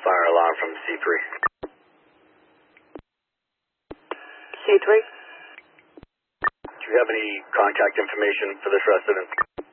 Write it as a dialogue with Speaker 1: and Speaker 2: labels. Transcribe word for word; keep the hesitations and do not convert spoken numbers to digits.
Speaker 1: fire alarm from C three.
Speaker 2: C three?
Speaker 1: Do you have any contact information for this resident?